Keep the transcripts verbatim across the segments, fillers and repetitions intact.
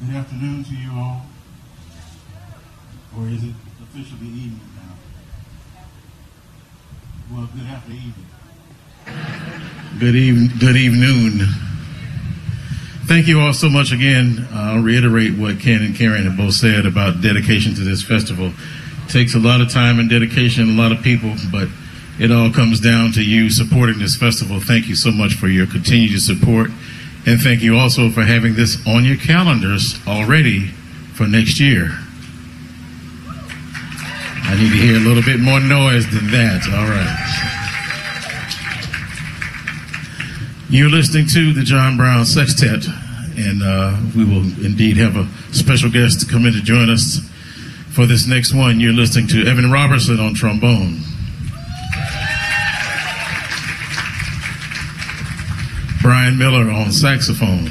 Good afternoon to you all. Or is it officially evening now? Well, good after evening. Good even, good evening. Thank you all so much again. I'll reiterate what Ken and Karen have both said about dedication to this festival. It takes a lot of time and dedication, a lot of people, but it all comes down to you supporting this festival. Thank you so much for your continued support. And thank you also for having this on your calendars already for next year. I need to hear a little bit more noise than that. All right. You're listening to the John Brown Sextet, and uh, we will indeed have a special guest come in to join us for this next one. You're listening to Evan Robertson on trombone, Brian Miller on saxophone,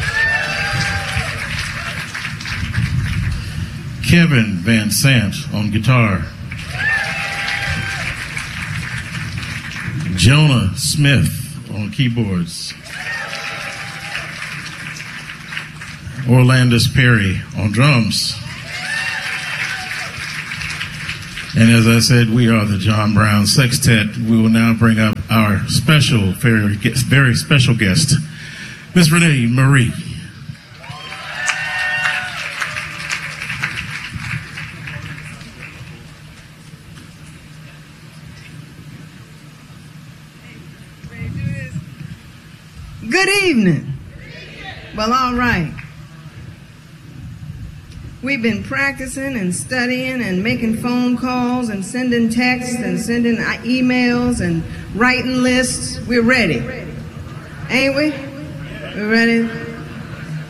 Kevin Van Sant on guitar, Jonah Smith on keyboards, Orlandis Perry on drums. And as I said, we are the John Brown Sextet. We will now bring up our special, very, very special guest, Miss Renee Marie. Good evening. Well, all right. We've been practicing and studying and making phone calls and sending texts and sending emails and writing lists. We're ready. Ain't we? We're ready.